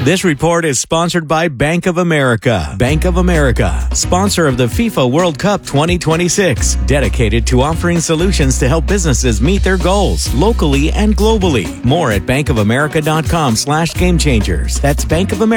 This report is sponsored by Bank of America. Bank of America, sponsor of the FIFA World Cup 2026, dedicated to offering solutions to help businesses meet their goals locally and globally. More at bankofamerica.com/gamechangers. That's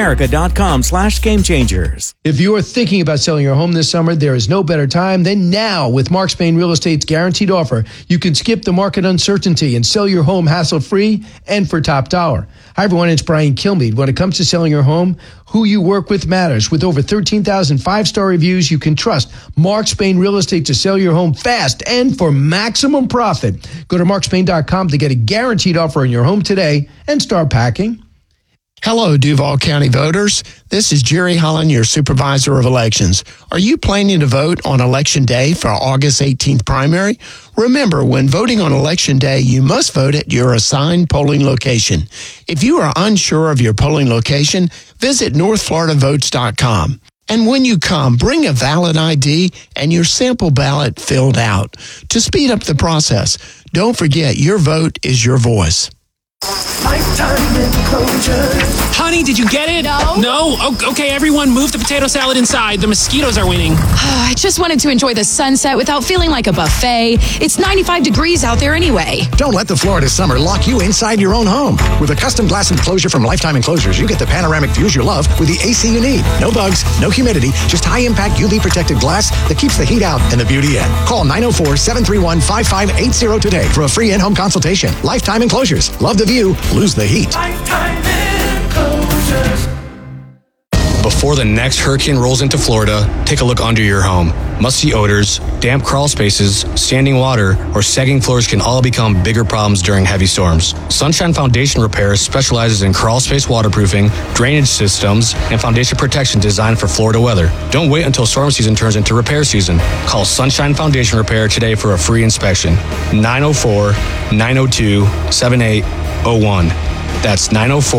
bankofamerica.com/gamechangers. If you are thinking about selling your home this summer, there is no better time than now. With Mark Spain Real Estate's guaranteed offer, you can skip the market uncertainty and sell your home hassle-free and for top dollar. Hi, everyone. It's Brian Kilmeade. When it comes to selling your home, who you work with matters. With over 13,000 five-star reviews, you can trust Mark Spain Real Estate to sell your home fast and for maximum profit. Go to markspain.com to get a guaranteed offer on your home today and start packing. Hello, Duval County voters. This is Jerry Holland, your supervisor of elections. Are you planning to vote on Election Day for August 18th primary? Remember, when voting on Election Day, you must vote at your assigned polling location. If you are unsure of your polling location, visit northfloridavotes.com. And when you come, bring a valid ID and your sample ballot filled out. To speed up the process, don't forget your vote is your voice. Lifetime Enclosures. Honey, did you get it? No? Okay, everyone move the potato salad inside. The mosquitoes are winning. I just wanted to enjoy the sunset without feeling like a buffet. It's 95 degrees out there anyway. Don't let the Florida summer lock you inside your own home. With a custom glass enclosure from Lifetime Enclosures, you get the panoramic views you love with the AC you need. No bugs, no humidity, just high-impact UV-protected glass that keeps the heat out and the beauty in. Call 904-731-5580 today for a free in-home consultation. Lifetime Enclosures. Love the view, lose the heat. Lifetime Enclosures. Before the next hurricane rolls into Florida, take a look under your home. Musty odors, damp crawl spaces, standing water, or sagging floors can all become bigger problems during heavy storms. Sunshine Foundation Repair specializes in crawl space waterproofing, drainage systems, and foundation protection designed for Florida weather. Don't wait until storm season turns into repair season. Call Sunshine Foundation Repair today for a free inspection. 904-902-7801. That's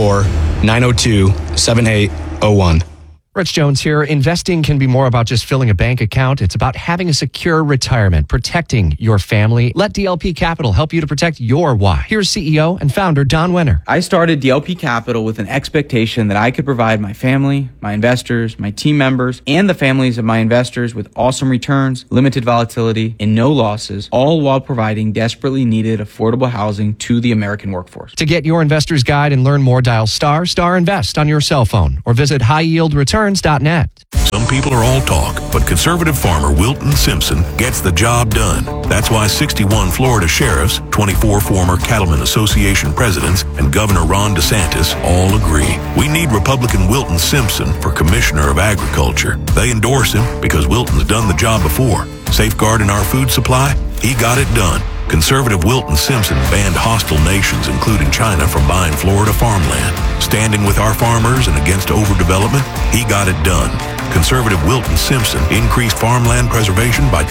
904-902-7801. Rich Jones here. Investing can be more about just filling a bank account. It's about having a secure retirement, protecting your family. Let DLP Capital help you to protect your why. Here's CEO and founder Don Wenner. I started DLP Capital with an expectation that I could provide my family, my investors, my team members, and the families of my investors with awesome returns, limited volatility, and no losses, all while providing desperately needed affordable housing to the American workforce. To get your investor's guide and learn more, dial ** invest on your cell phone or visit highyieldreturns.net. Some people are all talk, but conservative farmer Wilton Simpson gets the job done. That's why 61 Florida sheriffs, 24 former Cattlemen Association presidents, and Governor Ron DeSantis all agree. We need Republican Wilton Simpson for Commissioner of Agriculture. They endorse him because Wilton's done the job before. Safeguarding our food supply? He got it done. Conservative Wilton Simpson banned hostile nations, including China, from buying Florida farmland. Standing with our farmers and against overdevelopment, he got it done. Conservative Wilton Simpson increased farmland preservation by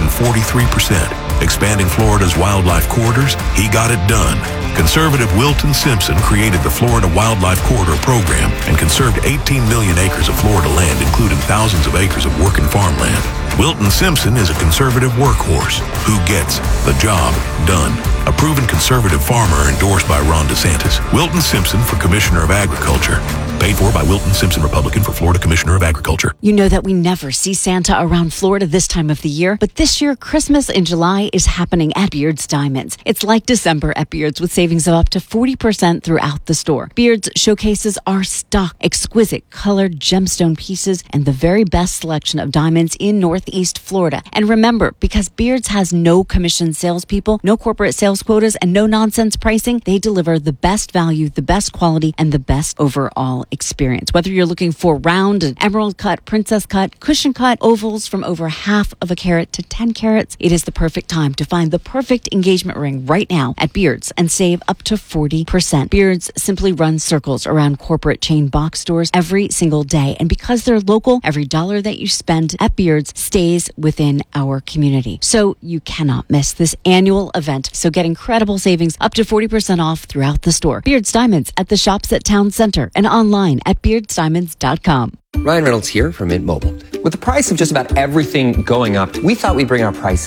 243%. Expanding Florida's wildlife corridors, he got it done. Conservative Wilton Simpson created the Florida Wildlife Corridor Program and conserved 18 million acres of Florida land, including thousands of acres of working farmland. Wilton Simpson is a conservative workhorse who gets the job done. A proven conservative farmer endorsed by Ron DeSantis. Wilton Simpson for Commissioner of Agriculture. Paid for by Wilton Simpson, Republican, for Florida Commissioner of Agriculture. You know that we never see Santa around Florida this time of the year, but this year, Christmas in July is happening at Beards Diamonds. It's like December at Beards with savings of up to 40% throughout the store. Beards showcases our stock, exquisite colored gemstone pieces, and the very best selection of diamonds in Northeast Florida. And remember, because Beards has no commission salespeople, no corporate sales quotas, and no nonsense pricing, they deliver the best value, the best quality, and the best overall experience. Whether you're looking for round and emerald cut, princess cut, cushion cut, ovals from over half of a carat to 10 carats, it is the perfect time to find the perfect engagement ring right now at Beards and save up to 40%. Beards simply run circles around corporate chain box stores every single day. And because they're local, every dollar that you spend at Beards stays within our community. So you cannot miss this annual event. So get incredible savings up to 40% off throughout the store. Beards Diamonds at the shops at Town Center and online at beardsdiamonds.com. Ryan Reynolds here from Mint Mobile. With the price of just about everything going up, we thought we'd bring our prices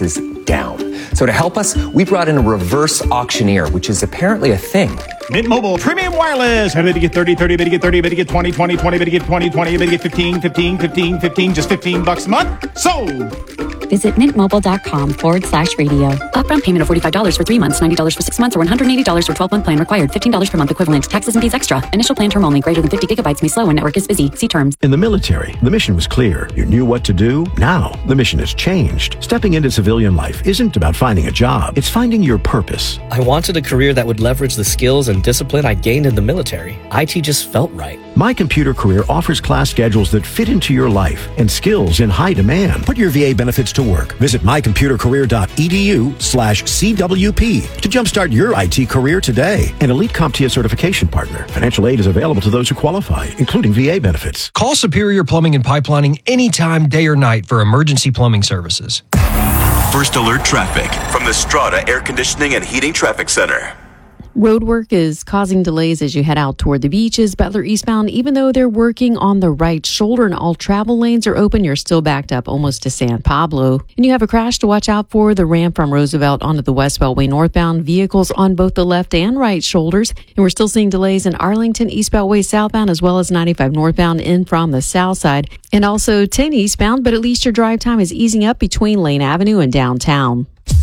down. So to help us, we brought in a reverse auctioneer, which is apparently a thing. Mint Mobile Premium Wireless. How did you get 30, 30, bid you get 30, bid you get 20, 20, 20, bid you get 20, 20, bid you get 15, 15, 15, 15, just $15 a month? Sold! Visit mintmobile.com/radio. Upfront payment of $45 for 3 months, $90 for 6 months, or $180 for 12-month plan required. $15 per month equivalent. Taxes and fees extra. Initial plan term only. Greater than 50 gigabytes may slow when network is busy. See terms. In the military, the mission was clear. You knew what to do. Now, the mission has changed. Stepping into civilian life isn't about finding a job. It's finding your purpose. I wanted a career that would leverage the skills and discipline I gained in the military. IT just felt right. My Computer Career offers class schedules that fit into your life and skills in high demand. Put your VA benefits to work. Visit mycomputercareer.edu/CWP to jumpstart your IT career today. An elite CompTIA certification partner. Financial aid is available to those who qualify, including VA benefits. Call Superior Plumbing and Pipelining anytime, day or night for emergency plumbing services. First Alert Traffic from the Strata Air Conditioning and Heating Traffic Center. Road work is causing delays as you head out toward the beaches. Butler eastbound, even though they're working on the right shoulder and all travel lanes are open, you're still backed up almost to San Pablo. And you have a crash to watch out for, the ramp from Roosevelt onto the West Beltway northbound. Vehicles on both the left and right shoulders. And we're still seeing delays in Arlington East Beltway southbound, as well as 95 northbound in from the south side. And also 10 eastbound, but at least your drive time is easing up between Lane Avenue and downtown.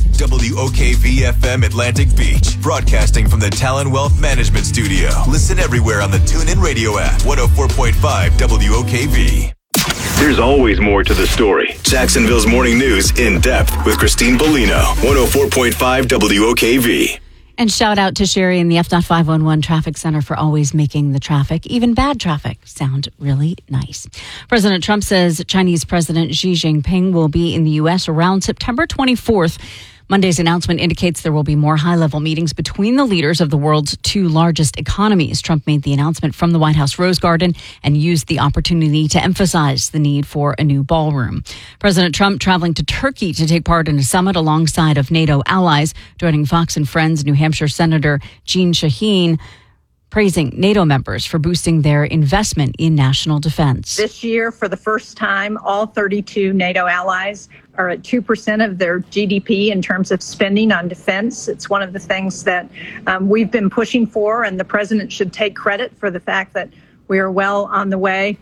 WOKV-FM Atlantic Beach, broadcasting from the Talon Wealth Management Studio. Listen everywhere on the TuneIn Radio app. 104.5 WOKV. There's always more to the story. Jacksonville's Morning News in depth with Christine Bellino. 104.5 WOKV. And shout out to Sherry in the FDOT 511 Traffic Center for always making the traffic, even bad traffic, sound really nice. President Trump says Chinese President Xi Jinping will be in the U.S. around September 24th. Monday's announcement indicates there will be more high-level meetings between the leaders of the world's two largest economies. Trump made the announcement from the White House Rose Garden and used the opportunity to emphasize the need for a new ballroom. President Trump traveling to Turkey to take part in a summit alongside of NATO allies, joining Fox and Friends New Hampshire Senator Jeanne Shaheen, praising NATO members for boosting their investment in national defense. This year, for the first time, all 32 NATO allies are at 2% of their GDP in terms of spending on defense. It's one of the things that we've been pushing for, and the president should take credit for the fact that we are well on the way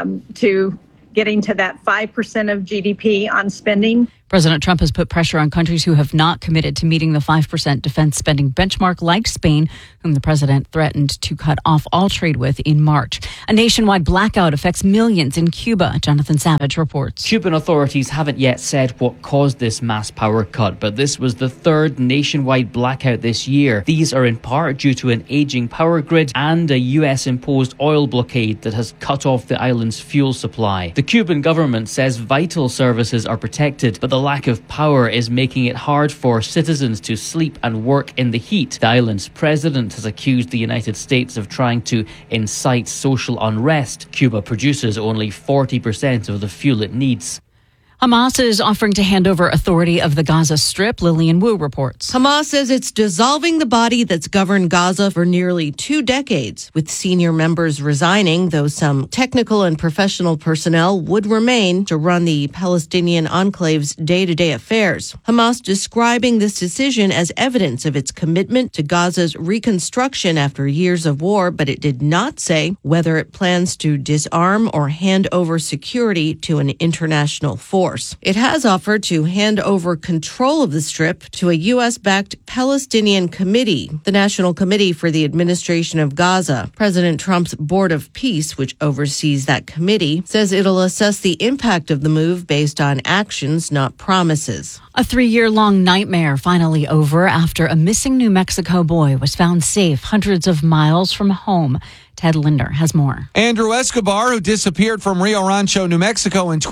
to getting to that 5% of GDP on spending. President Trump has put pressure on countries who have not committed to meeting the 5% defense spending benchmark, like Spain, whom the president threatened to cut off all trade with in March. A nationwide blackout affects millions in Cuba. Jonathan Savage reports. Cuban authorities haven't yet said what caused this mass power cut, but this was the third nationwide blackout this year. These are in part due to an aging power grid and a U.S.-imposed oil blockade that has cut off the island's fuel supply. The Cuban government says vital services are protected, but the lack of power is making it hard for citizens to sleep and work in the heat. The island's president has accused the United States of trying to incite social unrest. Cuba produces only 40% of the fuel it needs. Hamas is offering to hand over authority of the Gaza Strip. Lillian Wu reports. Hamas says it's dissolving the body that's governed Gaza for nearly 2 decades, with senior members resigning, though some technical and professional personnel would remain to run the Palestinian enclave's day-to-day affairs. Hamas describing this decision as evidence of its commitment to Gaza's reconstruction after years of war, but it did not say whether it plans to disarm or hand over security to an international force. It has offered to hand over control of the Strip to a U.S.-backed Palestinian committee, the National Committee for the Administration of Gaza. President Trump's Board of Peace, which oversees that committee, says it'll assess the impact of the move based on actions, not promises. A 3-year-long nightmare finally over after a missing New Mexico boy was found safe hundreds of miles from home. Ted Linder has more. Andrew Escobar, who disappeared from Rio Rancho, New Mexico in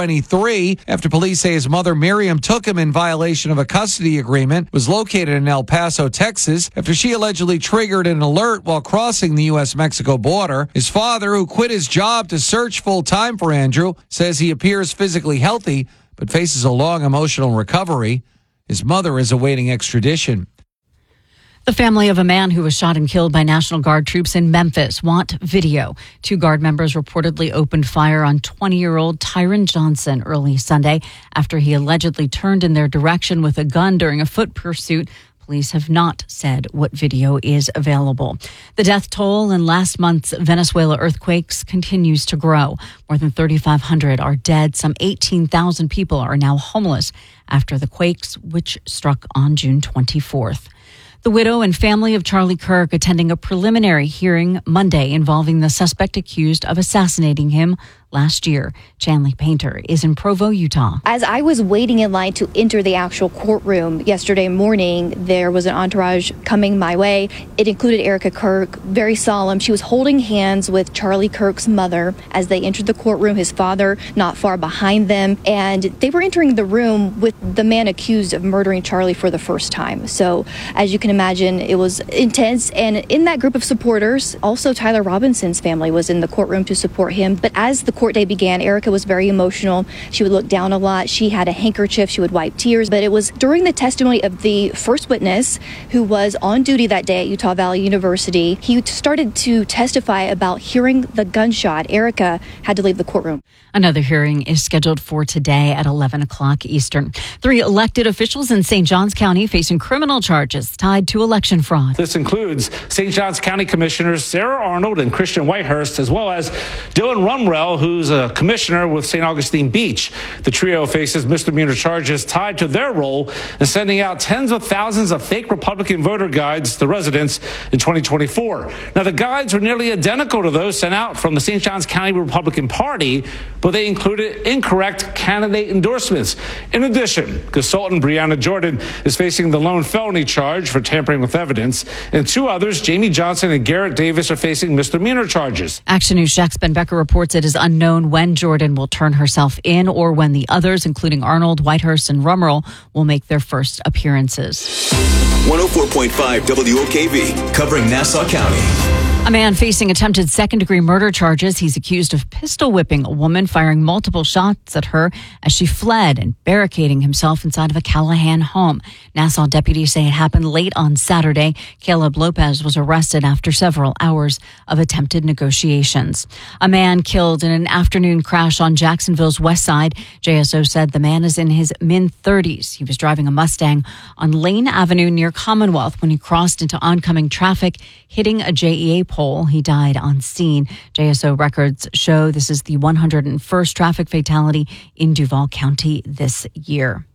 2023 after police say his mother Miriam took him in violation of a custody agreement, was located in El Paso, Texas after she allegedly triggered an alert while crossing the U.S.-Mexico border. His father, who quit his job to search full-time for Andrew, says he appears physically healthy but faces a long emotional recovery. His mother is awaiting extradition. The family of a man who was shot and killed by National Guard troops in Memphis want video. 2 Guard members reportedly opened fire on 20-year-old Tyron Johnson early Sunday after he allegedly turned in their direction with a gun during a foot pursuit. Police have not said what video is available. The death toll in last month's Venezuela earthquakes continues to grow. More than 3,500 are dead. Some 18,000 people are now homeless after the quakes, which struck on June 24th. The widow and family of Charlie Kirk attending a preliminary hearing Monday involving the suspect accused of assassinating him last year. Chanley Painter is in Provo, Utah. As I was waiting in line to enter the actual courtroom yesterday morning, there was an entourage coming my way. It included Erica Kirk, very solemn. She was holding hands with Charlie Kirk's mother as they entered the courtroom, his father not far behind them. And they were entering the room with the man accused of murdering Charlie for the first time. So as you can imagine, it was intense. And in that group of supporters, also Tyler Robinson's family was in the courtroom to support him. But as the court day began, Erica was very emotional. She would look down a lot. She had a handkerchief. She would wipe tears. But it was during the testimony of the first witness who was on duty that day at Utah Valley University. He started to testify about hearing the gunshot. Erica had to leave the courtroom. Another hearing is scheduled for today at 11 o'clock Eastern. 3 elected officials in St. Johns County facing criminal charges tied to election fraud. This includes St. Johns County Commissioners Sarah Arnold and Christian Whitehurst, as well as Dylan Rumrell, who's a commissioner with St. Augustine Beach. The trio faces misdemeanor charges tied to their role in sending out tens of thousands of fake Republican voter guides to residents in 2024. Now, the guides were nearly identical to those sent out from the St. Johns County Republican Party, but they included incorrect candidate endorsements. In addition, consultant Brianna Jordan is facing the lone felony charge for tampering with evidence, and 2 others, Jamie Johnson and Garrett Davis, are facing misdemeanor charges. Action News Jack's Ben Becker reports it is unknown when Jordan will turn herself in or when the others, including Arnold, Whitehurst, and Rumrell, will make their first appearances. 104.5 WOKV, covering Nassau County. A man facing attempted second-degree murder charges. He's accused of pistol whipping a woman, firing multiple shots at her as she fled and barricading himself inside of a Callahan home. Nassau deputies say it happened late on Saturday. Caleb Lopez was arrested after several hours of attempted negotiations. A man killed in an afternoon crash on Jacksonville's west side. JSO said the man is in his mid-30s. He was driving a Mustang on Lane Avenue near Commonwealth when he crossed into oncoming traffic, hitting a JEA pole. He died on scene. JSO records show this is the 101st traffic fatality in Duval County this year.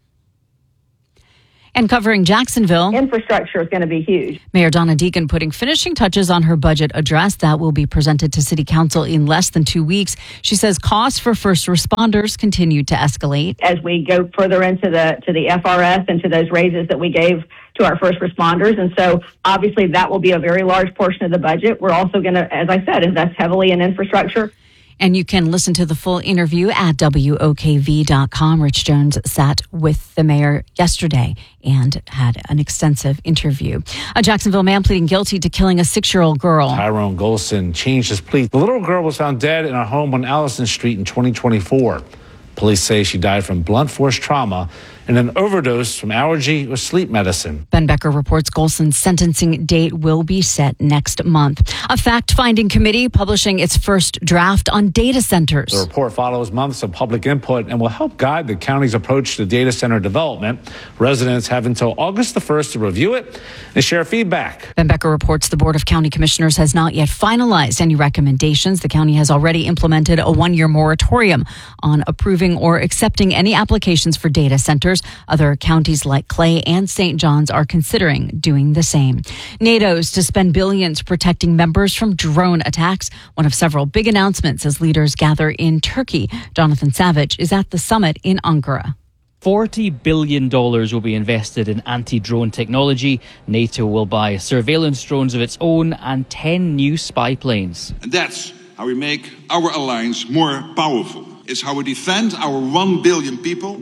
And covering Jacksonville, infrastructure is going to be huge. Mayor Donna Deegan putting finishing touches on her budget address that will be presented to City Council in less than 2 weeks. She says costs for first responders continue to escalate. As we go further into the FRS and to those raises that we gave to our first responders. And so obviously that will be a very large portion of the budget. We're also going to, as I said, invest heavily in infrastructure. And you can listen to the full interview at WOKV.com. Rich Jones sat with the mayor yesterday and had an extensive interview. A Jacksonville man pleading guilty to killing a 6-year-old girl. Tyrone Golson changed his plea. The little girl was found dead in her home on Allison Street in 2024. Police say she died from blunt force trauma and an overdose from allergy or sleep medicine. Ben Becker reports Golson's sentencing date will be set next month. A fact-finding committee publishing its first draft on data centers. The report follows months of public input and will help guide the county's approach to data center development. Residents have until August the 1st to review it and share feedback. Ben Becker reports the Board of County Commissioners has not yet finalized any recommendations. The county has already implemented a 1-year moratorium on approving or accepting any applications for data centers. Other counties like Clay and St. John's are considering doing the same. NATO's to spend billions protecting members from drone attacks. One of several big announcements as leaders gather in Turkey. Jonathan Savage is at the summit in Ankara. $40 billion will be invested in anti-drone technology. NATO will buy surveillance drones of its own and 10 new spy planes. And that's how we make our alliance more powerful. It's how we defend our 1 billion people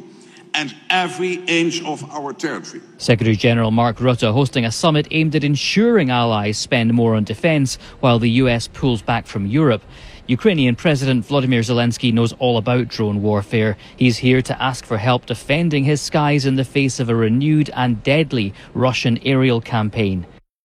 and every inch of our territory. Secretary General Mark Rutte hosting a summit aimed at ensuring allies spend more on defence while the US pulls back from Europe. Ukrainian President Volodymyr Zelensky knows all about drone warfare. He's here to ask for help defending his skies in the face of a renewed and deadly Russian aerial campaign.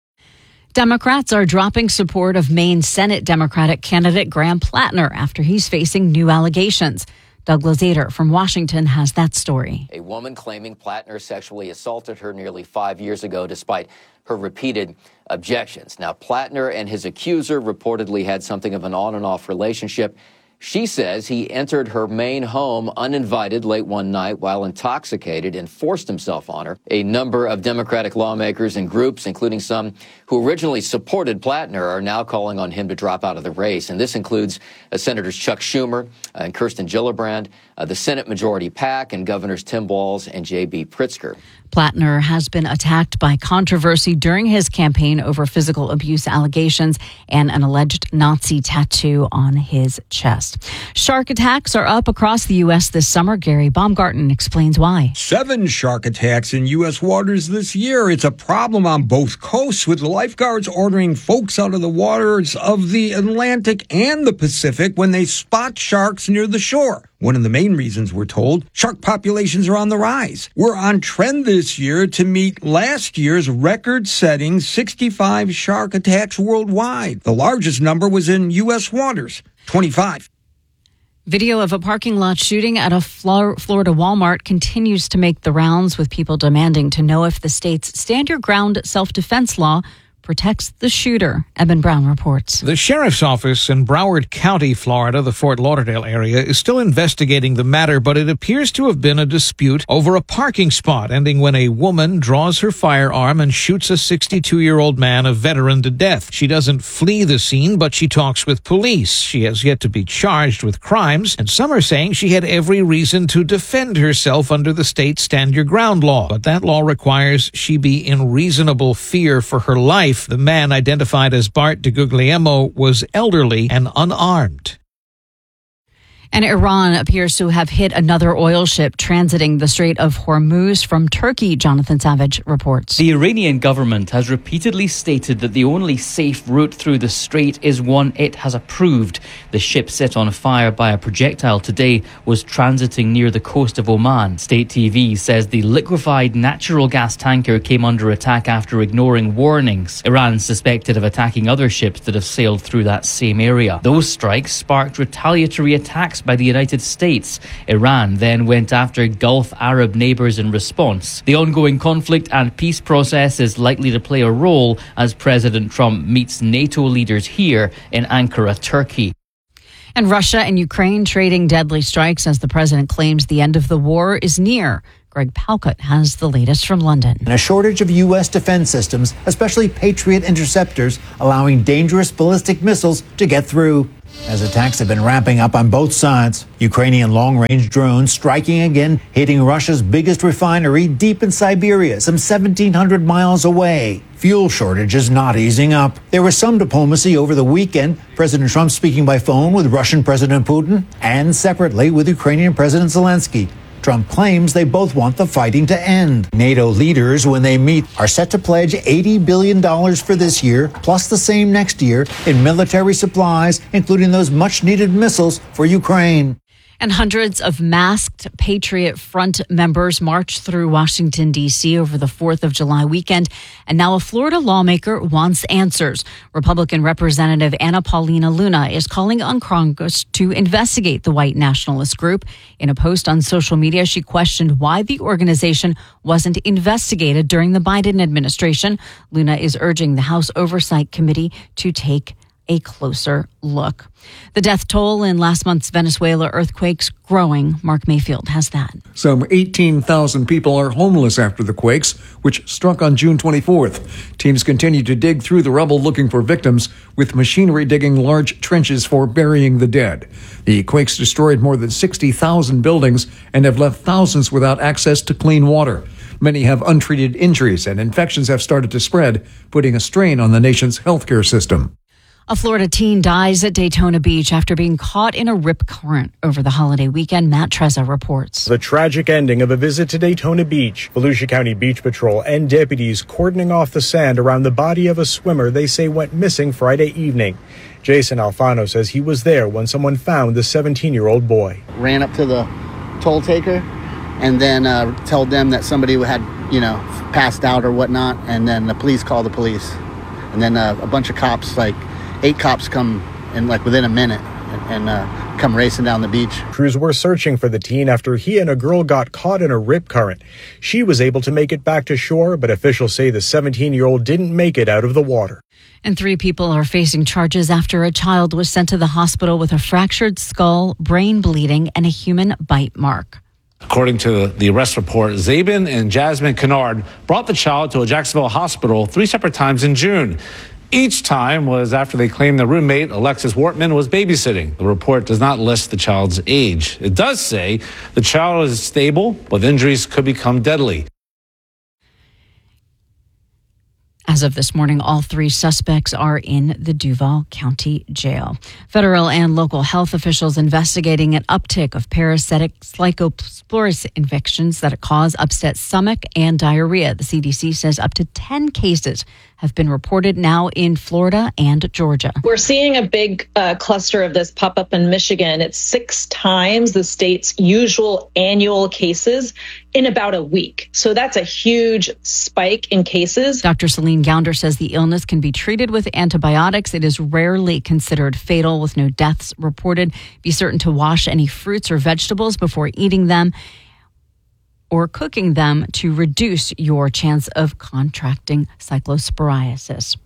Democrats are dropping support of Maine Senate Democratic candidate Graham Plattner after he's facing new allegations. Douglas Ader from Washington has that story. A woman claiming Plattner sexually assaulted her nearly 5 years ago despite her repeated objections. Now, Plattner and his accuser reportedly had something of an on and off relationship. She says he entered her Maine home uninvited late one night while intoxicated and forced himself on her. A number of Democratic lawmakers and groups, including some who originally supported Plattner, are now calling on him to drop out of the race. And this includes Senators Chuck Schumer and Kirsten Gillibrand, the Senate Majority PAC, and Governors Tim Walz and J.B. Pritzker. Plattner has been attacked by controversy during his campaign over physical abuse allegations and an alleged Nazi tattoo on his chest. Shark attacks are up across the U.S. this summer. Gary Baumgarten explains why. 7 shark attacks in U.S. waters this year. It's a problem on both coasts, with the lifeguards ordering folks out of the waters of the Atlantic and the Pacific when they spot sharks near the shore. One of the main reasons, we're told, shark populations are on the rise. We're on trend this year to meet last year's record-setting 65 shark attacks worldwide. The largest number was in U.S. waters, 25. Video of a parking lot shooting at a Florida Walmart continues to make the rounds, with people demanding to know if the state's Stand Your Ground self-defense law protects the shooter. Eben Brown reports. The sheriff's office in Broward County, Florida, the Fort Lauderdale area, is still investigating the matter, but it appears to have been a dispute over a parking spot, ending when a woman draws her firearm and shoots a 62-year-old man, a veteran, to death. She doesn't flee the scene, but she talks with police. She has yet to be charged with crimes, and some are saying she had every reason to defend herself under the state Stand Your Ground law. But that law requires she be in reasonable fear for her life. The man, identified as Bart DeGuglielmo, was elderly and unarmed. And Iran appears to have hit another oil ship transiting the Strait of Hormuz from Turkey, Jonathan Savage reports. The Iranian government has repeatedly stated that the only safe route through the strait is one it has approved. The ship, set on fire by a projectile today, was transiting near the coast of Oman. State TV says the liquefied natural gas tanker came under attack after ignoring warnings. Iran is suspected of attacking other ships that have sailed through that same area. Those strikes sparked retaliatory attacks by the United States. Iran then went after Gulf Arab neighbours in response. The ongoing conflict and peace process is likely to play a role as President Trump meets NATO leaders here in Ankara, Turkey. And Russia and Ukraine trading deadly strikes as the president claims the end of the war is near. Greg Palkut has the latest from London. And a shortage of U.S. defense systems, especially Patriot interceptors, allowing dangerous ballistic missiles to get through. As attacks have been ramping up on both sides, Ukrainian long-range drones striking again, hitting Russia's biggest refinery deep in Siberia, some 1,700 miles away. Fuel shortages not easing up. There was some diplomacy over the weekend, President Trump speaking by phone with Russian President Putin and separately with Ukrainian President Zelensky. Trump claims they both want the fighting to end. NATO leaders, when they meet, are set to pledge $80 billion for this year, plus the same next year, in military supplies, including those much-needed missiles for Ukraine. And hundreds of masked Patriot Front members marched through Washington, D.C. over the 4th of July weekend. And now a Florida lawmaker wants answers. Republican Representative Anna Paulina Luna is calling on Congress to investigate the white nationalist group. In a post on social media, she questioned why the organization wasn't investigated during the Biden administration. Luna is urging the House Oversight Committee to take a closer look. The death toll in last month's Venezuela earthquakes growing. Mark Mayfield has that. Some 18,000 people are homeless after the quakes, which struck on June 24th. Teams continue to dig through the rubble looking for victims, with machinery digging large trenches for burying the dead. The quakes destroyed more than 60,000 buildings and have left thousands without access to clean water. Many have untreated injuries, and infections have started to spread, putting a strain on the nation's healthcare system. A Florida teen dies at Daytona Beach after being caught in a rip current over the holiday weekend. Matt Trezza reports. The tragic ending of a visit to Daytona Beach. Volusia County Beach Patrol and deputies cordoning off the sand around the body of a swimmer they say went missing Friday evening. Jason Alfano says he was there when someone found the 17-year-old boy. Ran up to the toll taker and then told them that somebody had, passed out or whatnot. And then the police called the police. And then a bunch of cops, 8 cops come in within a minute and come racing down the beach. Crews were searching for the teen after he and a girl got caught in a rip current. She was able to make it back to shore, but officials say the 17-year-old didn't make it out of the water. And 3 people are facing charges after a child was sent to the hospital with a fractured skull, brain bleeding, and a human bite mark. According to the arrest report, Zabin and Jasmine Kennard brought the child to a Jacksonville hospital 3 separate times in June. Each time was after they claimed their roommate, Alexis Wortman, was babysitting. The report does not list the child's age. It does say the child is stable, but injuries could become deadly. As of this morning, all 3 suspects are in the Duval County Jail. Federal and local health officials investigating an uptick of parasitic Slycosporus infections that cause upset stomach and diarrhea. The CDC says up to 10 cases have been reported now in Florida and Georgia. We're seeing a big cluster of this pop up in Michigan. It's 6 times the state's usual annual cases in about a week. So that's a huge spike in cases. Dr. Celine Gounder says the illness can be treated with antibiotics. It is rarely considered fatal with no deaths reported. Be certain to wash any fruits or vegetables before eating them or cooking them to reduce your chance of contracting cyclosporiasis.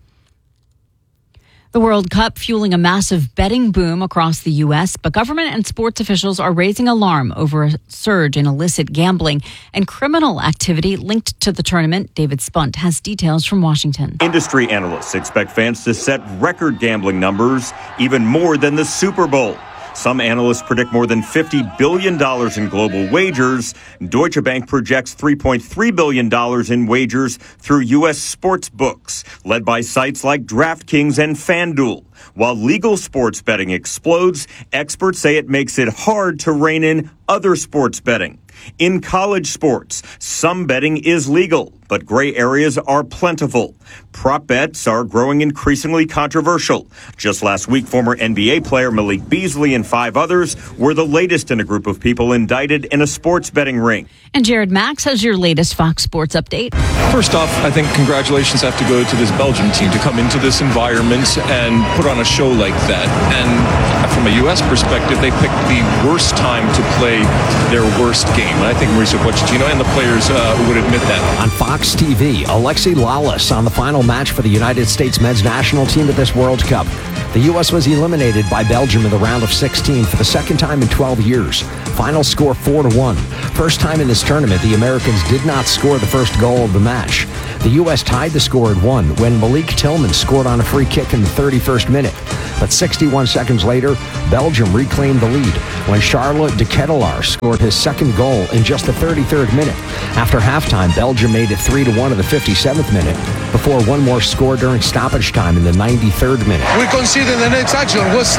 The World Cup fueling a massive betting boom across the U.S., but government and sports officials are raising alarm over a surge in illicit gambling and criminal activity linked to the tournament. David Spunt has details from Washington. Industry analysts expect fans to set record gambling numbers, even more than the Super Bowl. Some analysts predict more than $50 billion in global wagers. Deutsche Bank projects $3.3 billion in wagers through U.S. sports books, led by sites like DraftKings and FanDuel. While legal sports betting explodes, experts say it makes it hard to rein in other sports betting. In college sports, some betting is legal, but gray areas are plentiful. Prop bets are growing increasingly controversial. Just last week, former NBA player Malik Beasley and 5 others were the latest in a group of people indicted in a sports betting ring. And Jared Max has your latest Fox Sports update. First off, I think congratulations have to go to this Belgium team to come into this environment and put on a show like that. And from a U.S. perspective, they picked the worst time to play their worst game. And I think Mauricio Pochettino and the players would admit that. On Fox TV, Alexi Lalas on the final match for the United States men's national team at this World Cup. The U.S. was eliminated by Belgium in the round of 16 for the second time in 12 years. Final score 4-1. First time in this tournament, the Americans did not score the first goal of the match. The U.S. tied the score at 1 when Malik Tillman scored on a free kick in the 31st minute. But 61 seconds later, Belgium reclaimed the lead when Charles de Ketelaar scored his second goal in just the 33rd minute. After halftime, Belgium made it 3-1 in the 57th minute before one more score during stoppage time in the 93rd minute. We considered the next action was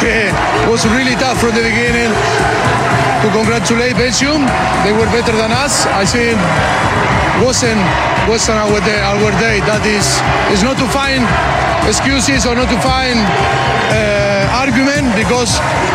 really tough from the beginning. To congratulate Belgium, they were better than us. I think wasn't our day. That is not to find excuses or not to find argument, because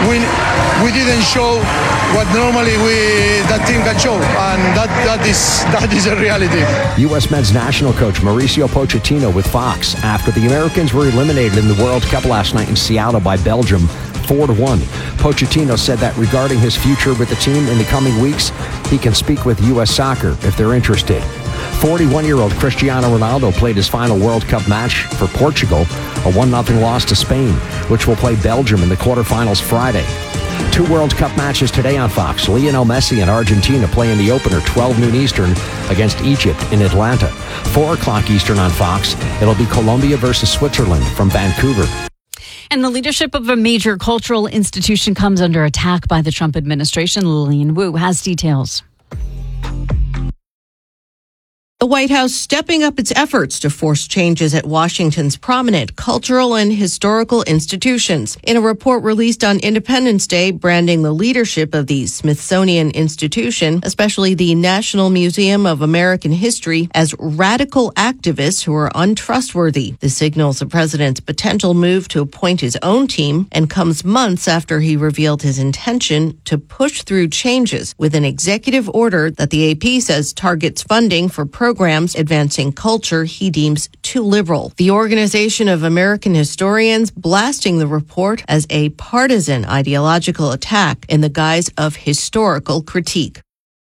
we didn't show what normally that team can show, and that is a reality. U.S. men's national coach Mauricio Pochettino with Fox after the Americans were eliminated in the World Cup last night in Seattle by Belgium 4-1. Pochettino said that regarding his future with the team in the coming weeks, he can speak with U.S. Soccer if they're interested. 41-year-old Cristiano Ronaldo played his final World Cup match for Portugal, a 1-0 loss to Spain, which will play Belgium in the quarterfinals Friday. 2 World Cup matches today on Fox. Lionel Messi and Argentina play in the opener 12 noon Eastern against Egypt in Atlanta. 4 o'clock Eastern on Fox. It'll be Colombia versus Switzerland from Vancouver. And the leadership of a major cultural institution comes under attack by the Trump administration. Lillian Wu has details. The White House stepping up its efforts to force changes at Washington's prominent cultural and historical institutions. In a report released on Independence Day, branding the leadership of the Smithsonian Institution, especially the National Museum of American History, as radical activists who are untrustworthy. This signals the president's potential move to appoint his own team and comes months after he revealed his intention to push through changes with an executive order that the AP says targets funding for programs advancing culture he deems too liberal. The Organization of American Historians blasting the report as a partisan ideological attack in the guise of historical critique.